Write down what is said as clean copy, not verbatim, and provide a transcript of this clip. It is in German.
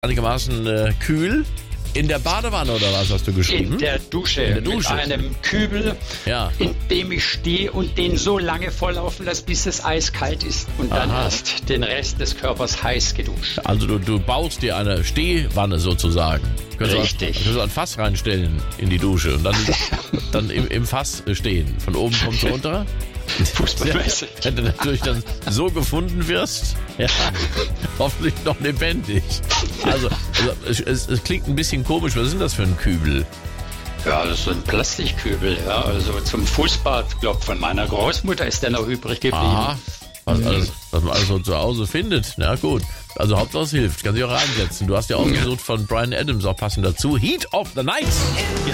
einigermaßen kühl. In der Badewanne oder was hast du geschrieben? In der Dusche. In der Dusche. Mit einem Kübel, Ja. in dem ich stehe und den so lange volllaufen lasse, bis es eiskalt ist. Und dann erst den Rest des Körpers heiß geduscht. Also du baust dir eine Stehwanne sozusagen. Richtig. Du kannst ein Fass reinstellen in die Dusche und dann im Fass stehen. Von oben kommst du runter. Fußballmäßig. Wenn du natürlich dann so gefunden wirst, ja, hoffentlich noch lebendig. Also es klingt ein bisschen komisch. Was ist das für ein Kübel? Ja, das ist so ein Plastikkübel. Ja, also zum Fußbad, ich glaube, von meiner Großmutter ist der noch übrig geblieben. Aha, was man alles so zu Hause findet. Na gut, also Hauptsache es hilft. Kann sich auch reinsetzen. Du hast ja ausgesucht von Bryan Adams, auch passend dazu. Heat of the Night.